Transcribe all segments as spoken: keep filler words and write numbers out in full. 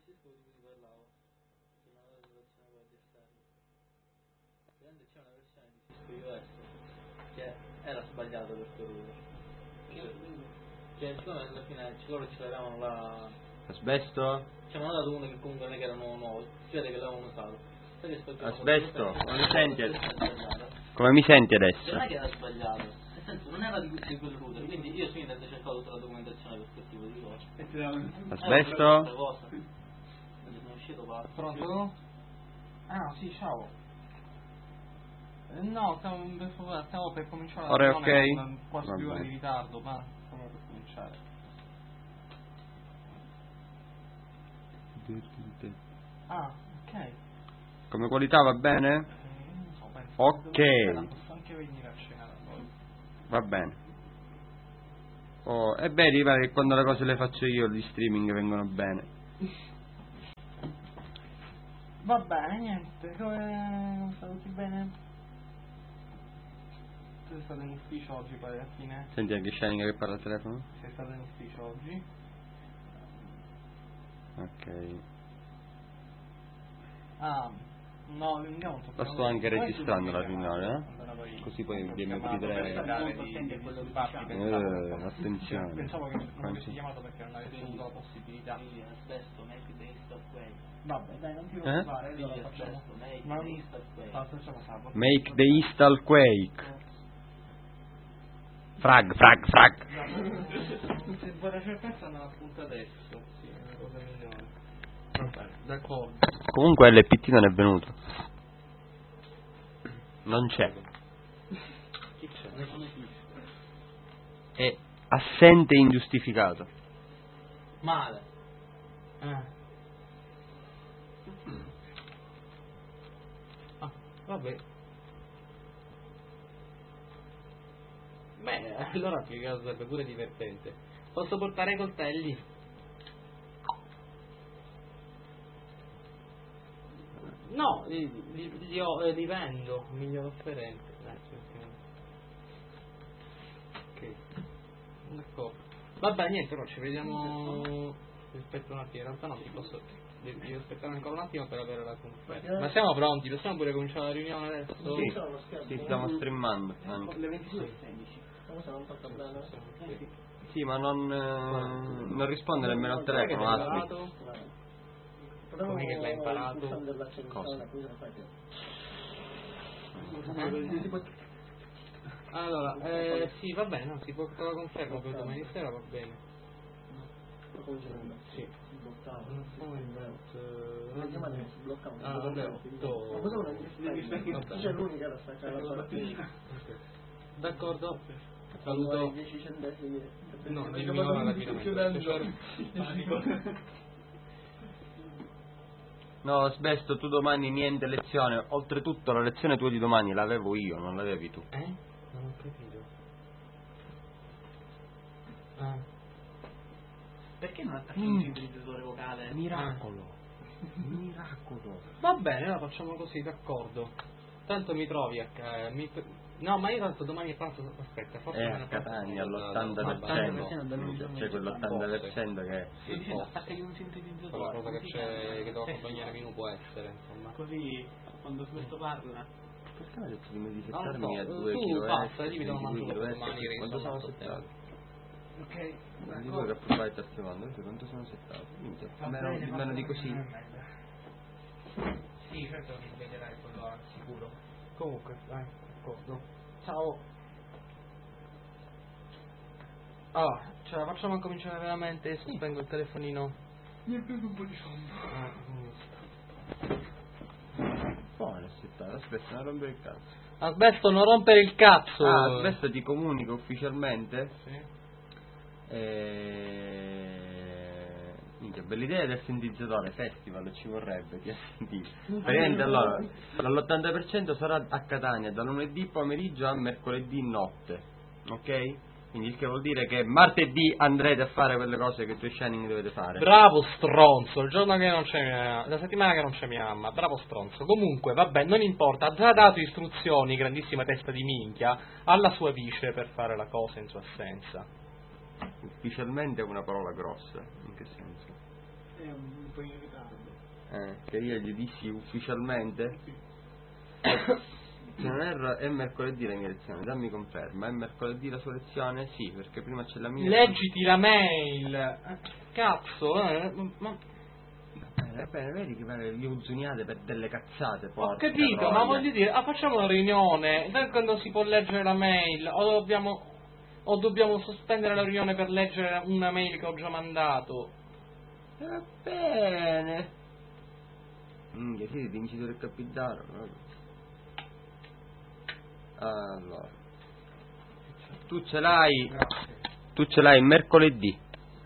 Francesco di cui parlavo, che è una valutazione per gli esterni. Praticamente c'è una versione di Cisco iOS che era sbagliata per quel router. Cioè, siccome alla fine loro ce l'avevano la... Asbesto? Ci hanno dato uno che comunque non è che erano nuovi, si vede che l'avevano usato. Asbesto, come mi senti? Come mi senti adesso? Non è che era sbagliato, nel senso non era di, di quel router, quindi io su internet ho cercato tutta la documentazione per quel tipo di cose. Asbesto? Sono uscito pazzo. Pronto? Ah sì, ciao. Eh, no, stiamo, stiamo per cominciare Ora è la riunione ok? con quasi Va due ore bene. di ritardo, ma stiamo per cominciare. Ah, ok. Come qualità va bene? Eh, non so, penso Ok. che devo- posso anche venire a cena da voi. Va bene. Oh, e vedi, vedi che quando le cose le faccio io, gli streaming vengono bene. Va bene, niente, come, come sta tutti bene? Tu sei stato in ufficio oggi poi alla fine? Senti anche Shining che parla al telefono? Sei stato in ufficio oggi? Ok. Ah, no, andiamo un La sto anche registrando la riunione, eh? Così poi vi mettete... Eh, attenzione. Pensavo che non avessi Quanti- chiamato perché non avessi avuto la possibilità. Asbesto, make the install quake. Vabbè, dai, non ti Eh? preoccupare, allora facciamo. Asbesto, make Ma the install quake. fa- facciamo sabato. Make the install quake. Frag, frag, frag. Se vuoi la certezza andava appunto adesso. Sì, è una cosa migliore. Vabbè, d'accordo. Comunque L P T non è venuto. Non c'è. Chi c'è? È assente e ingiustificato. Male. Ah. Ah, vabbè. Beh, allora che caso sarebbe pure divertente. Posso portare i coltelli? No, li, li, li, ho, eh, li vendo, miglior offerente. Eh, ok. D'accordo. Vabbè, niente, però ci vediamo. Aspetta un attimo, in realtà no, ti posso. Devi devi aspettare ancora un attimo per avere la conferma. Ma siamo pronti? Possiamo pure cominciare la riunione adesso? Sì, sì, stiamo streamando anche. Le ventidue e sedici. Sì, ma non, eh, non risponde nemmeno al telefono, Asmi. Come che l'hai imparato? Cosa? Allora, eh, sì, va bene, no, si può te la confermo per domani sera, va bene. Sì. Ah, vabbè, otto. C'è l'unica da staccare la batteria. D'accordo. Saluto. dieci centesimi. No, dimmi ora rapidamente. No, Asbesto, tu domani niente lezione. Oltretutto la lezione tua di domani l'avevo io, non l'avevi tu. Eh? Non ho capito. Ah. Perché non attacchi Mm. un sintetizzatore vocale? Miracolo. Miracolo. Va bene, allora facciamo così, d'accordo. Tanto mi trovi a ca- mi... No, ma io tanto domani è pranzo. Aspetta, forse È me a ne Catania parlo. all'ottanta per cento. C'è quell'ottanta per cento che Sì, sì, Oh. attacchi un Quella sintetizzatore. cosa che così c'è cambia. che devo Eh, accompagnare Minu può essere, insomma. Così quando questo parla. perché mi ha detto di Non lo modificarmi so, a tu due chilometri? basta, dimmi, te lo mangio dopo domani, che Quanto insomma, sono sto tempo. settato? Ok, Non dico che a proposito sta chiamando, invece quanto sono settato? Minchia, meno, di meno di così. Sì, certo che mi vederai quello al sicuro. Comunque, dai, d'accordo. Ciao. Ah, ce la facciamo cominciare veramente? Spengo il telefonino. Mi è preso un po' di sonno. Ah, mm. Buono, è settato, aspetta, non rompere il cazzo. Asbesto, non rompere il cazzo! Ah, adesso ti comunico ufficialmente. Sì. Eh... Minchia, bella idea del sintetizzatore, festival, ci vorrebbe, ti ha sentito. Praticamente allora, dall'ottanta per cento sarà a Catania, da lunedì pomeriggio a mercoledì notte, ok? Quindi il che vuol dire che martedì andrete a fare quelle cose che tu e Shining dovete fare. Bravo stronzo, il giorno che non c'è mia, la settimana che non c'è mia mamma, bravo stronzo. Comunque, vabbè, non importa, ha già dato istruzioni, grandissima testa di minchia, alla sua vice per fare la cosa in sua assenza. Ufficialmente è una parola grossa, in che senso? È un po' in ritardo. eh, che io gli dissi ufficialmente. Se non erro è mercoledì la mia lezione, dammi conferma, è mercoledì la sua lezione? Sì, perché prima c'è la mia. Leggiti la mail! Cazzo, eh, ma... Eh, bene, vedi che vi uzzuniate per delle cazzate, Ho porca capito, troia. ma voglio dire, ah, facciamo una riunione, dai quando si può leggere la mail, o dobbiamo, o dobbiamo sospendere la riunione per leggere una mail che ho già mandato. Va bene. Minchia, siete vincitore del capitano. Allora, tu ce l'hai, tu ce l'hai mercoledì.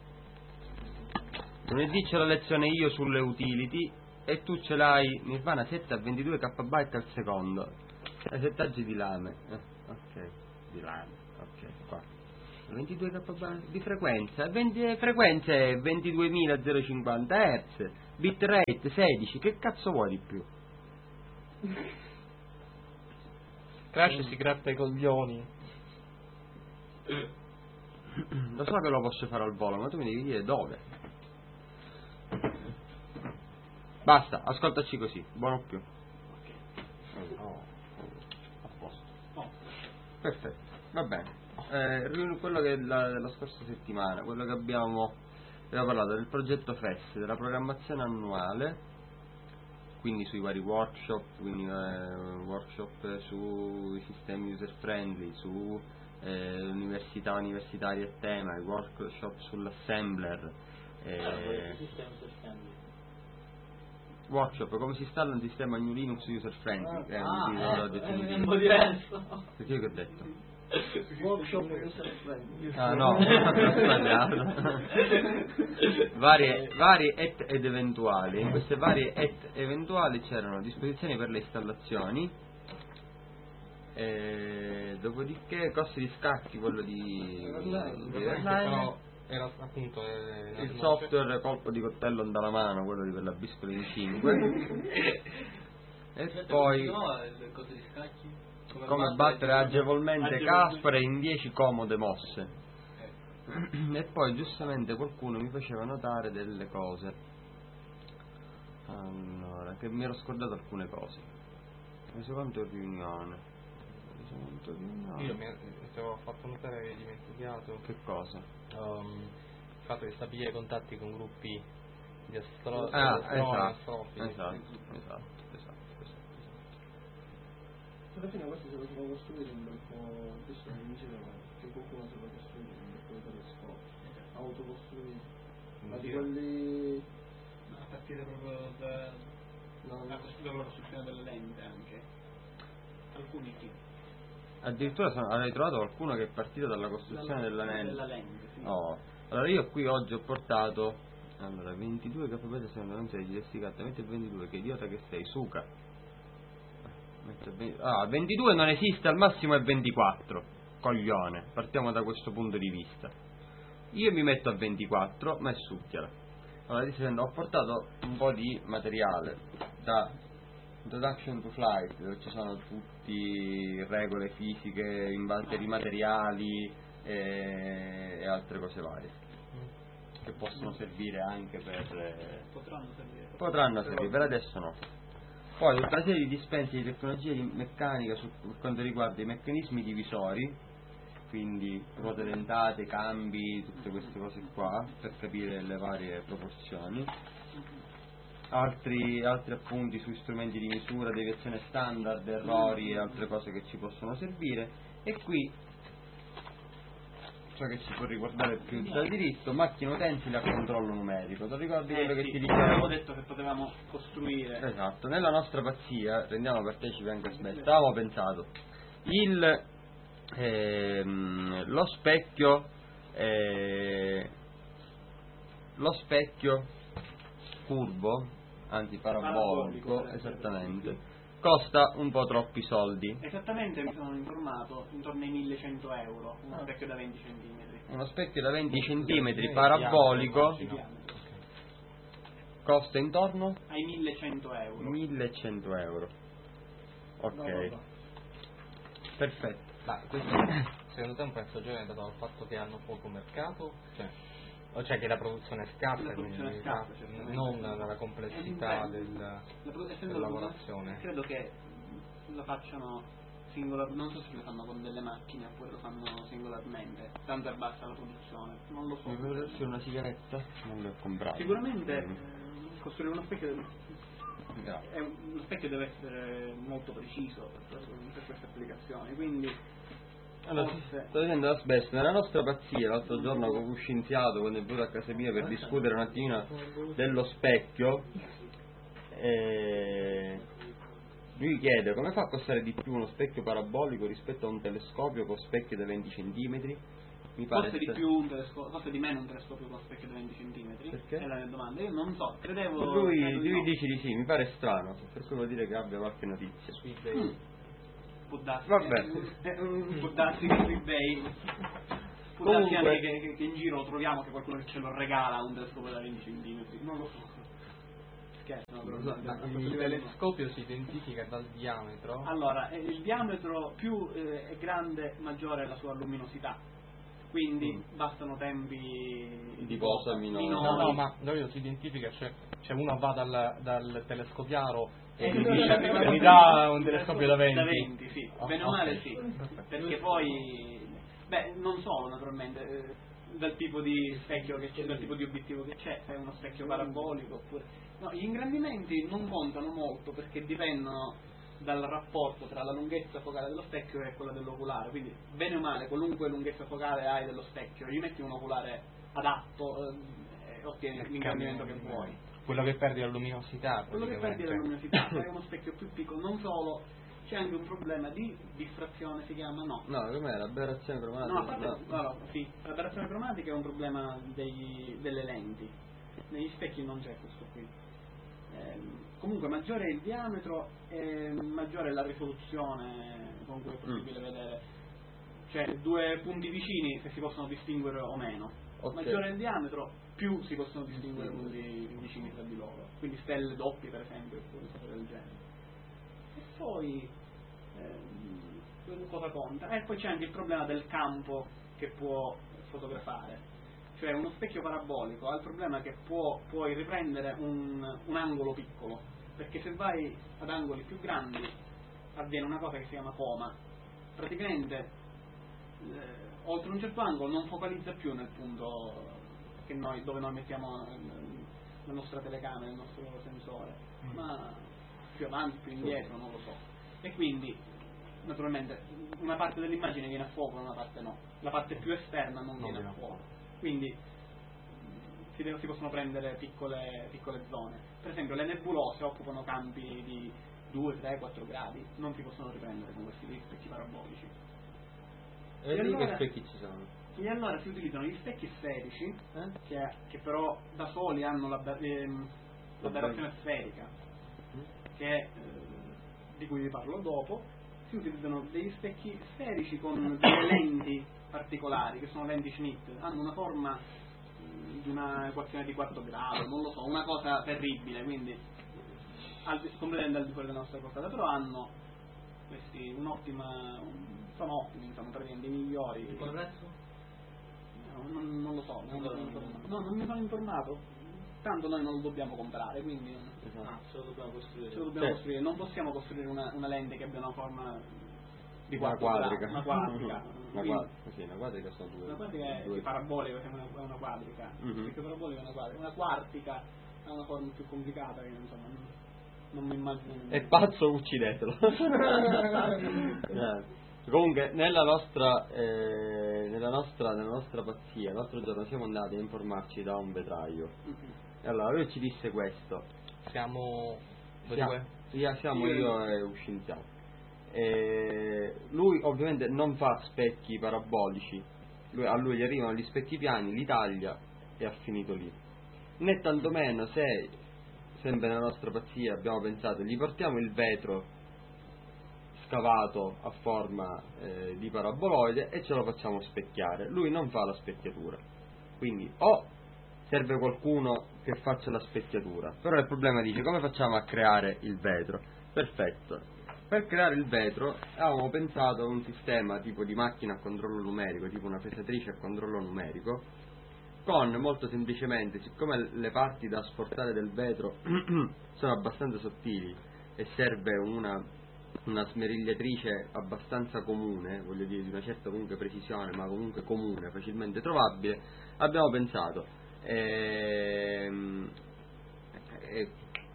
Lunedì c'è la lezione io sulle utility e tu ce l'hai Nirvana sette a ventidue kilobyte al secondo. E settaggi di lame. Eh, ok, di lame, ok, qua. ventidue kilobyte di frequenza, venti, frequenze ventiduemila cinquanta hertz, bitrate sedici, che cazzo vuoi di più? Crash si gratta i coglioni. Lo so che lo posso fare al volo, ma tu mi devi dire dove. Basta, ascoltaci così, buono più. Oh, a posto. No. Perfetto, va bene. Eh, quello che è la, della scorsa settimana, quello che abbiamo, abbiamo parlato del progetto F E S, della programmazione annuale, quindi sui vari workshop, quindi eh, workshop sui sistemi user friendly, su eh, università universitarie e tema, workshop sull'assembler, eh, workshop come si installa un sistema New Linux user friendly. Ah, ah, eh, eh, è un po' diverso. Perché io che ho detto? Workshop user friendly. Ah no, ho sbagliato. varie, varie et ed eventuali. In queste varie et eventuali c'erano disposizioni per le installazioni, e dopodiché costi di scacchi, quello di, di Però era appunto eh, il software colpo di coltello dalla mano, quello di quella biscola in cinque. E poi il coso di scacchi? come battere agevolmente Caspare in dieci comode mosse. E poi giustamente qualcuno mi faceva notare delle cose, allora, che mi ero scordato alcune cose. Reso conto in riunione. Reso conto in riunione. Io mi ti avevo fatto notare che avevi dimenticato Che cosa? um, il fatto di stabilire contatti con gruppi di astro- Ah, astronomi, esatto, astrofili. esatto, esatto, esatto, esatto. Alla fine questo si poteva costruire un bel po', adesso mi diceva che qualcuno si può costruire un bel po' di telescopi, autocostruiti, ma di quelli... A partire proprio da, No, da costru- dalla costruzione delle lenti anche. Alcuni sì. Addirittura sono, avrei trovato qualcuno che è partito dalla costruzione della lente. Della lente, sì. Oh. Allora io qui oggi ho portato allora ventidue kb secondo me di disticcata, metti il ventidue, che idiota che sei, suca. Metto il venti ah, ventidue non esiste, al massimo è ventiquattro, coglione, partiamo da questo punto di vista. Io mi metto a ventiquattro, ma è succhiala. Allora dicendo, ho portato un po' di materiale da Introduction to Flight, dove ci sono tutte regole fisiche in base di materiali e, e altre cose varie che possono servire anche per eh, Potranno servire. potranno servire, per adesso no. Poi tutta una serie di dispensi di tecnologia di meccanica su, per quanto riguarda i meccanismi divisori, quindi ruote dentate, cambi, tutte queste cose qua, per capire le varie proporzioni. Altri, altri appunti sui strumenti di misura, deviazione standard, errori e altre cose che ci possono servire. E qui ciò che ci può riguardare più da diritto, macchine utensili a controllo numerico. Ti ricordi quello Eh, che sì, ti avevo dicevo? detto che potevamo costruire. Esatto, nella nostra pazzia, rendiamo partecipi anche Smet, avevamo pensato il ehm, lo specchio eh, lo specchio curvo, anzi parabolico, Parabolico, esattamente, costa un po' troppi soldi. Esattamente, mi sono informato, intorno ai millecento euro, uno specchio da venti centimetri. Uno specchio da venti centimetri parabolico costa intorno Ai millecento euro. millecento euro. Ok, No, no, no. perfetto. Ma questo secondo te è un prezzo giovane dato dal fatto che hanno poco mercato? Cioè, O cioè che la produzione è scarsa, La produzione quindi, è scarsa, ah, certamente. non dalla complessità Eh, del, la produ- essendo della la- lavorazione. Credo che lo facciano singolar, non so se lo fanno con delle macchine oppure lo fanno singolarmente, tanto è bassa la produzione, non lo so. Mi vorresti una sigaretta? Non le ho comprate. Sicuramente Mm. eh, costruire uno specchio Grazie. è un- lo specchio deve essere molto preciso per, per queste applicazioni, quindi Allora, forse sto dicendo l'asbesto, nella nostra pazzia, l'altro giorno con un scienziato, quando è venuto a casa mia per discutere un attimino dello specchio, eh, lui chiede come fa a costare di più uno specchio parabolico rispetto a un telescopio con specchio da venti centimetri? Mi pare forse di sta- più un telescopio, forse di meno un telescopio con specchio da venti centimetri. Perché? È la mia domanda, io non so, credevo. Lui, credo di lui no. dice di sì, mi pare strano, per cui vuol dire che abbia qualche notizia. Mm. Può darsi, Vabbè. che- eh, può darsi che su eBay può darsi Comunque- anche che, che, che in giro troviamo che qualcuno che ce lo regala un telescopio da venti centimetri, non lo so. Scherzo, no, però, Ma a questo il livello no. telescopio si identifica dal diametro. Allora, eh, il diametro più eh, è grande, maggiore è la sua luminosità. Quindi Mm. bastano tempi Di cosa minori. No, no, ma Dario si identifica, cioè, cioè uno va dal, dal telescopiaro e Eh, gli no, dice no, no, mi no, dà no, un no, telescopio da venti. Da venti, sì. Oh, Bene o ok. male sì. Perché poi, beh, non solo naturalmente, eh, dal tipo di specchio che c'è, dal tipo di obiettivo che c'è, se è uno specchio parabolico oppure. No, gli ingrandimenti non contano molto perché dipendono dal rapporto tra la lunghezza focale dello specchio e quella dell'oculare, quindi bene o male qualunque lunghezza focale hai dello specchio, gli metti un oculare adatto eh, e ottieni l'ingrandimento che vuoi. Quello che perdi la luminosità. Quello che perdi è la luminosità, se hai uno specchio più piccolo, non solo, c'è anche un problema di diffrazione, si chiama, no. No, com'è? L'aberrazione cromatica? No, a parte, No. no, no, sì, l'aberrazione cromatica è un problema dei- delle lenti, negli specchi non c'è questo qui. Ehm, comunque maggiore è il diametro e maggiore è la risoluzione con cui è possibile Mm. vedere, cioè due punti vicini se si possono distinguere o meno. Ok. Maggiore è il diametro, più si possono distinguere punti vicini tra di loro, quindi stelle doppie per esempio, oppure cose del genere. E poi ehm, cosa conta? E poi c'è anche il problema del campo che può fotografare. Cioè uno specchio parabolico ha il problema che può, puoi riprendere un, un angolo piccolo, perché se vai ad angoli più grandi avviene una cosa che si chiama coma. Praticamente eh, oltre un certo angolo non focalizza più nel punto che noi, dove noi mettiamo eh, la nostra telecamera, il nostro sensore, Mm. ma più avanti, più indietro, non lo so. E quindi naturalmente una parte dell'immagine viene a fuoco, una parte no. La parte più esterna non Non viene a viene a fuoco. Quindi mh, si, de- si possono prendere piccole, piccole zone. Per esempio le nebulose occupano campi di due, tre, quattro gradi, non si possono riprendere con questi specchi parabolici. E lì allora- che specchi ci sono? E allora si utilizzano gli specchi sferici, Eh? che, che però da soli hanno l'abba- ehm, l'aberrazione sferica, che, eh, di cui vi parlo dopo. Si utilizzano degli specchi sferici con delle lenti particolari, che sono lenti Schmidt, hanno una forma mh, di una equazione di quarto grado, non lo so, una cosa terribile, quindi al, completamente al di fuori della nostra portata, però hanno questi un'ottima, un- sono ottimi, insomma, praticamente i migliori. Qual prezzo? No, non, non lo so, non, Ancora non, non- informato. No, non mi sono informato, tanto noi non lo dobbiamo comprare, quindi Ah, ce lo dobbiamo costruire. ce lo dobbiamo Sì. costruire, non possiamo costruire una, una lente che abbia una forma di Una quarto quadrica. grado, una quadrica. Una Quindi, quadrica, sì, una quadrica sono due. una quadrica è due. sì, parabolica, che è una, è una quadrica. Mhm. Perché parabolica è una quadrica. Una quartica ha una forma più complicata che insomma non, non mi immagino. È pazzo, uccidetelo. Eh. Comunque nella nostra, eh, nella nostra nella nostra pazzia l'altro giorno siamo andati a informarci da un vetraio Mhm. e allora lui ci disse questo. Siamo Siamo, due. sì, siamo Io- io e un scienziato. E lui ovviamente non fa specchi parabolici, lui- a lui gli arrivano gli specchi piani, li taglia e ha finito lì. Né tantomeno se, sempre nella nostra pazzia, abbiamo pensato, gli portiamo il vetro scavato a forma eh, di paraboloide e ce lo facciamo specchiare. Lui non fa la specchiatura, quindi o serve qualcuno che faccia la specchiatura, però il problema dice come facciamo a creare il vetro? Perfetto, per creare il vetro avevamo pensato a un sistema tipo di macchina a controllo numerico, tipo una pesatrice a controllo numerico, con molto semplicemente, siccome le parti da asportare del vetro sono abbastanza sottili e serve una, una smerigliatrice abbastanza comune, voglio dire di una certa comunque precisione, ma comunque comune, facilmente trovabile, abbiamo pensato ehm, eh,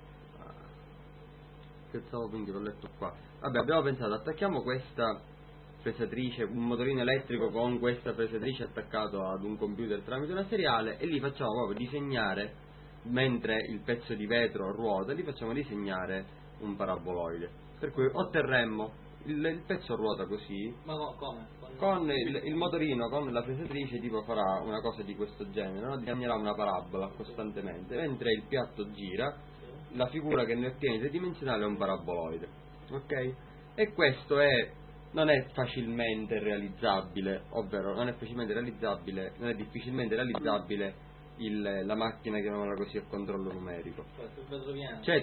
pensavo quindi l'ho letto qua, vabbè, abbiamo pensato attacchiamo questa pesatrice, un motorino elettrico con questa pesatrice attaccato ad un computer tramite una seriale, e lì facciamo proprio disegnare, mentre il pezzo di vetro ruota, lì facciamo disegnare un paraboloide, per cui otterremmo il, il pezzo ruota così, Ma co- come? Con, con il, il motorino, con la pesatrice tipo farà una cosa di questo genere, no? Disegnerà una parabola costantemente, mentre il piatto gira, la figura che ne ottiene tridimensionale è un paraboloide, ok? E questo è non è facilmente realizzabile, ovvero non è facilmente realizzabile, non è difficilmente realizzabile il, la macchina, chiamiamola così, a controllo numerico. Cioè, sul vetro pieno. Cioè